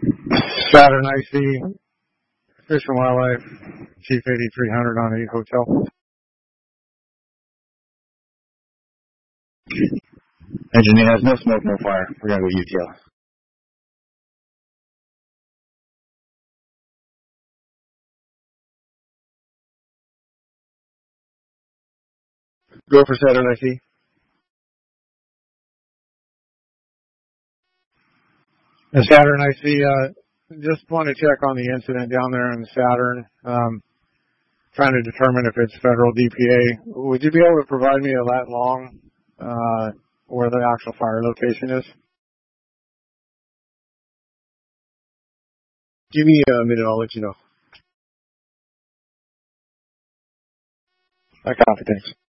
Saturn IC, Fish and Wildlife, Chief 8300 on 8 Hotel. Engineer has no smoke, no fire. We're going to go UTL. Go for Saturn IC. Saturn IC, just want to check on the incident down there in Saturn, trying to determine if it's federal DPA. Would you be able to provide me a lat long where the actual fire location is? Give me a minute, I'll let you know. I copy, thanks.